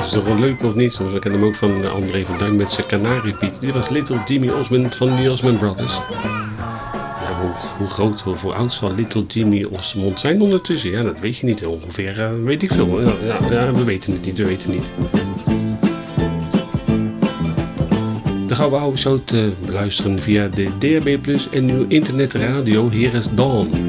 is toch wel leuk of niet? We kennen hem ook van André van Duin met zijn Kanariepiet. Dit was Little Jimmy Osmond van de Osmond Brothers. Ja, hoe groot of hoe oud zal Little Jimmy Osmond zijn ondertussen? Ja, dat weet je niet. Ongeveer weet ik veel. Ja, we weten het niet. De Gouden Oude Show te beluisteren via de DHB Plus en uw internetradio. Hier is Dawn.